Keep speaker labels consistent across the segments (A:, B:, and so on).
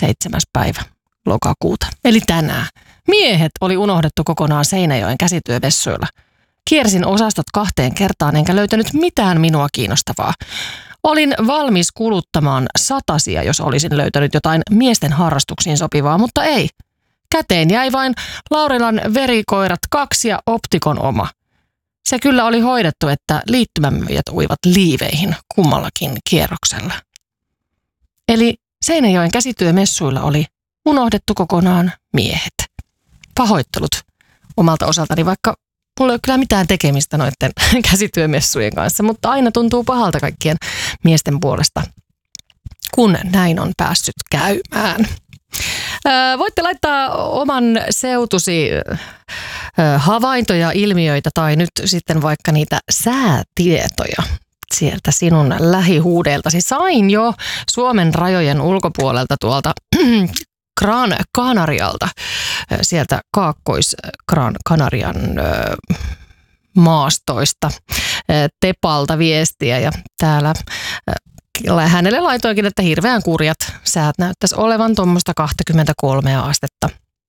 A: 7. päivä lokakuuta. Eli tänään. Miehet oli unohdettu kokonaan Seinäjoen käsityövessuilla. Kiersin osastot 2 kertaan enkä löytänyt mitään minua kiinnostavaa. Olin valmis kuluttamaan 100, jos olisin löytänyt jotain miesten harrastuksiin sopivaa, mutta ei. Käteen jäi vain Laurilan verikoirat 2 ja Optikon oma. Se kyllä oli hoidettu, että liittymämyyjät uivat liiveihin kummallakin kierroksella. Eli Seinäjoen käsityömessuilla oli unohdettu kokonaan miehet. Pahoittelut omalta osaltani, vaikka mulla ei ole kyllä mitään tekemistä noiden käsityömessujen kanssa, mutta aina tuntuu pahalta kaikkien miesten puolesta, kun näin on päässyt käymään. Voitte laittaa oman seutusi havaintoja, ilmiöitä tai nyt sitten vaikka niitä säätietoja sieltä sinun lähihuudeeltasi. Sain jo Suomen rajojen ulkopuolelta tuolta Gran Canarialta, sieltä Kaakkois-Gran Canarian maastoista Tepalta viestiä ja täällä hänelle laitoinkin, että hirveän kurjat säät näyttäisi olevan tuommoista 23 astetta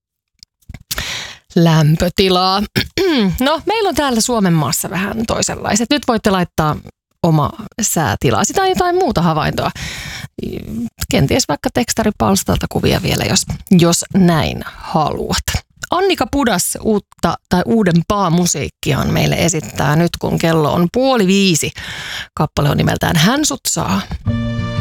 A: lämpötilaa. No, meillä on täällä Suomen maassa vähän toisenlaiset. Nyt voitte laittaa oma säätilaa. Sitä on jotain muuta havaintoa. Kenties vaikka tekstaripalstalta kuvia vielä, jos näin haluat. Annika Pudas uudempaa musiikkiaan meille esittää nyt, kun kello on 4:30. Kappale on nimeltään Hän sut saa.